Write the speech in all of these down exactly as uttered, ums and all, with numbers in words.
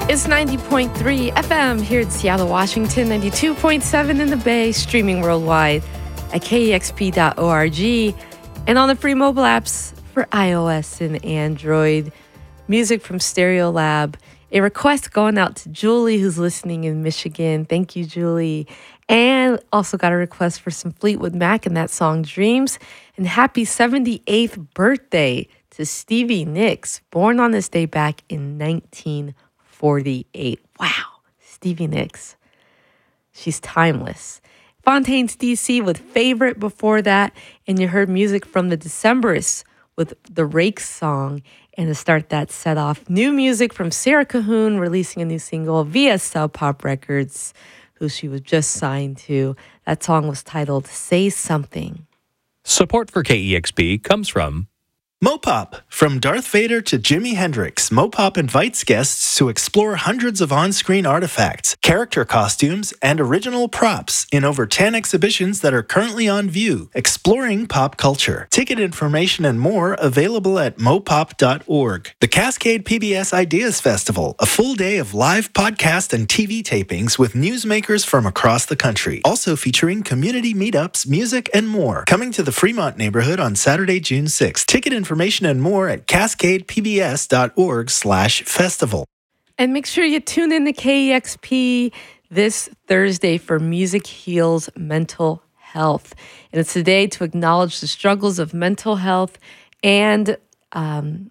It's ninety point three F M here in Seattle, Washington, ninety-two point seven in the Bay, streaming worldwide at K E X P dot org and on the free mobile apps for iOS and Android. Music from Stereolab. A request going out to Julie, who's listening in Michigan. Thank you, Julie. And also got a request for some Fleetwood Mac and that song Dreams. And happy seventy-eighth birthday to Stevie Nicks, born on this day back in nineteen forty-eight. Wow, Stevie Nicks. She's timeless. Fontaines D C with Favorite before that. And you heard music from the Decemberists with the Rakes song. And to start that set off, new music from Sarah Cahoon releasing a new single via Sub Pop Records, who she was just signed to. That song was titled Say Something. Support for K E X P comes from Mopop. From Darth Vader to Jimi Hendrix, Mopop invites guests to explore hundreds of on-screen artifacts, character costumes, and original props in over ten exhibitions that are currently on view, exploring pop culture. Ticket information and more available at mopop dot org. The Cascade P B S Ideas Festival, a full day of live podcast and T V tapings with newsmakers from across the country, also featuring community meetups, music, and more. Coming to the Fremont neighborhood on Saturday, June sixth. Ticket information and more at cascade p b s dot org slash festival. And make sure you tune in to K E X P this Thursday for Music Heals Mental Health. And it's a day to acknowledge the struggles of mental health and um,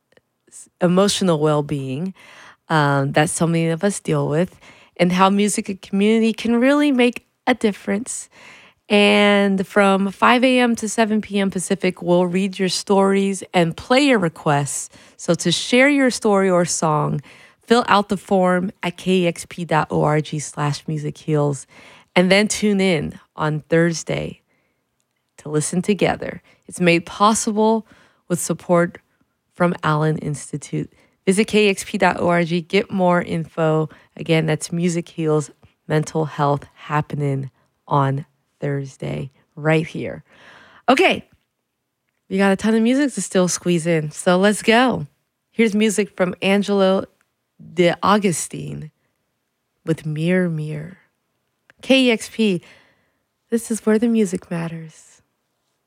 emotional well-being um, that so many of us deal with, and how music and community can really make a difference. And from five a.m. to seven p.m. Pacific, we'll read your stories and play your requests. So to share your story or song, fill out the form at k e x p dot org slash music heals, and then tune in on Thursday to listen together. It's made possible with support from Allen Institute. Visit k e x p dot org, get more info. Again, that's Music Heals Mental Health happening on Thursday right here. Okay, we got a ton of music to still squeeze in, so let's go. Here's music from Angelo De Augustine with Mirror Mirror. K E X P, this is where the music matters.